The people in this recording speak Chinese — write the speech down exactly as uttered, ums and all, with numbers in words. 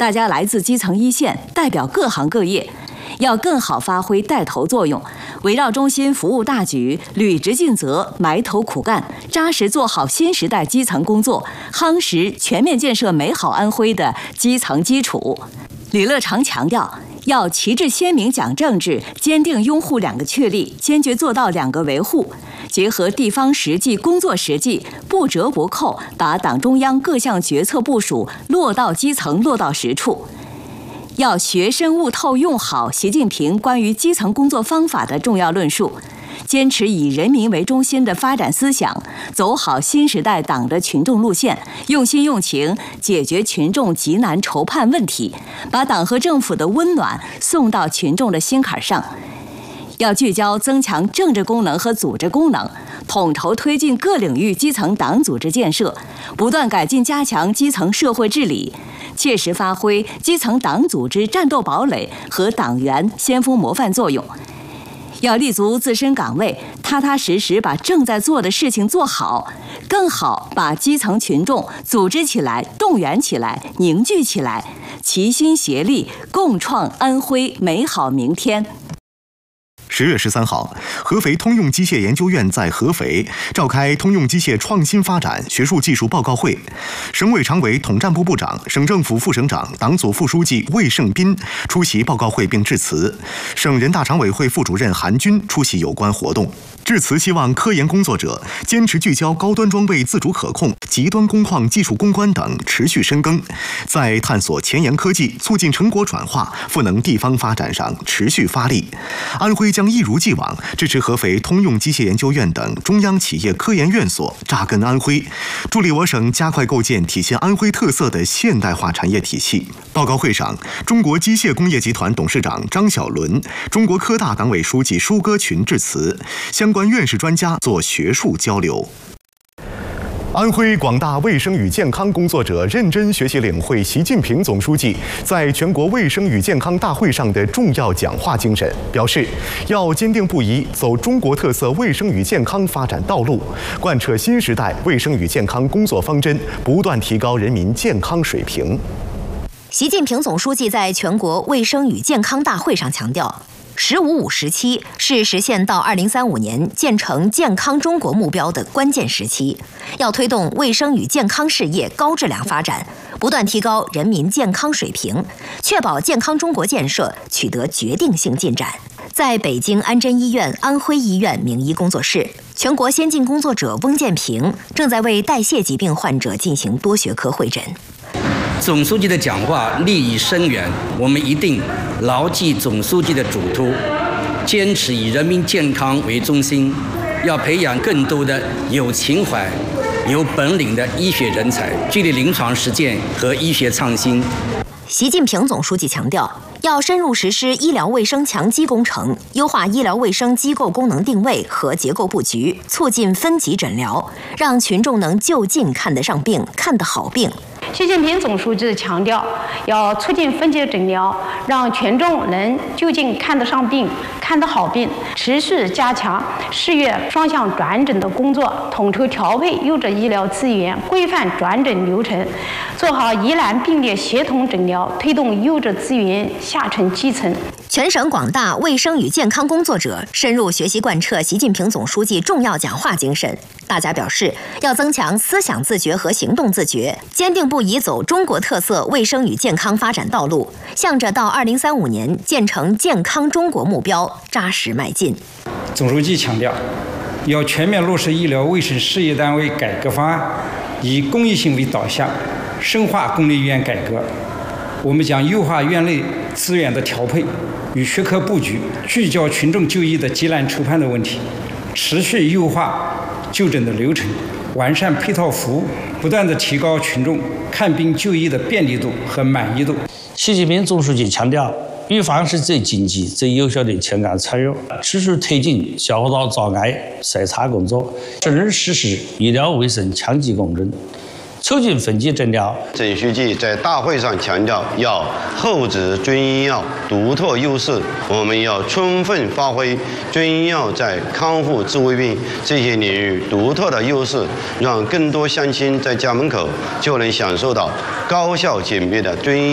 大家来自基层一线，代表各行各业，要更好发挥带头作用，围绕中心服务大局，履职尽责，埋头苦干，扎实做好新时代基层工作，夯实全面建设美好安徽的基层基础。吕乐长强调，要旗帜鲜明讲政治，坚定拥护两个确立，坚决做到两个维护，结合地方实际、工作实际，不折不扣，把党中央各项决策部署落到基层、落到实处。要学深悟透用好习近平关于基层工作方法的重要论述，坚持以人民为中心的发展思想，走好新时代党的群众路线，用心用情解决群众急难愁盼问题，把党和政府的温暖送到群众的心坎上。要聚焦增强政治功能和组织功能，统筹推进各领域基层党组织建设，不断改进加强基层社会治理，切实发挥基层党组织战斗堡垒和党员先锋模范作用。要立足自身岗位，踏踏实实把正在做的事情做好，更好把基层群众组织起来、动员起来、凝聚起来，齐心协力，共创安徽美好明天。 十月十三号，合肥通用机械研究院在合肥召开通用机械创新发展学术技术报告会，省委常委、统战部部长、省政府副省长、党组副书记魏胜斌出席报告会并致辞，省人大常委会副主任韩军出席有关活动。致辞希望科研工作者坚持聚焦高端装备自主可控、极端工况技术攻关等，持续深耕，在探索前沿科技、促进成果转化、赋能地方发展上持续发力。安徽将一如既往支持合肥通用机械研究院等中央企业科研院所扎根安徽，助力我省加快构建体现安徽特色的现代化产业体系。报告会上，中国机械工业集团董事长张小伦、中国科大党委书记舒歌群致辞，相关院士专家做学术交流。安徽广大卫生与健康工作者认真学习领会习近平总书记在全国卫生与健康大会上的重要讲话精神，表示要坚定不移走中国特色卫生与健康发展道路，贯彻新时代卫生与健康工作方针，不断提高人民健康水平。 习近平总书记在全国卫生与健康大会上强调，十五五时期是实现到二零三五年建成健康中国目标的关键时期，要推动卫生与健康事业高质量发展，不断提高人民健康水平，确保健康中国建设取得决定性进展。在北京安贞医院安徽医院名医工作室，全国先进工作者翁建平正在为代谢疾病患者进行多学科会诊。 总书记的讲话立意深远，我们一定牢记总书记的嘱托，坚持以人民健康为中心，要培养更多的有情怀、有本领的医学人才，致力临床实践和医学创新。 习近平总书记强调，要深入实施医疗卫生强基工程，优化医疗卫生机构功能定位和结构布局，促进分级诊疗，让群众能就近看得上病、看得好病。 习近平总书记强调，要促进分级诊疗，让群众能就近看得上病、看得好病，持续加强事业双向转诊的工作，统筹调配优质医疗资源，规范转诊流程，做好疑难并列协同诊疗，推动优质资源下沉基层。 全省广大卫生与健康工作者深入学习贯彻习近平总书记重要讲话精神。大家表示，要增强思想自觉和行动自觉，坚定不移走中国特色卫生与健康发展道路，向着到二零三五年建成健康中国目标扎实迈进。 总书记强调，要全面落实医疗卫生事业单位改革方案，以公益性为导向，深化公立医院改革。我们将优化院内资源的调配与学科布局，聚焦群众就医的急难愁盼的问题，持续优化就诊的流程，完善配套服务，不断地提高群众看病就医的便利度和满意度。 习近平总书记强调，预防是最经济、最有效的情感参与，持续推进消化道障碍筛查工作，深入实施医疗卫生强基工程，促进分级诊疗。 总书记在大会上强调，要厚植中医药独特优势，我们要充分发挥中医药在康复治胃病这些领域独特的优势，让更多乡亲在家门口就能享受到高效简便的中医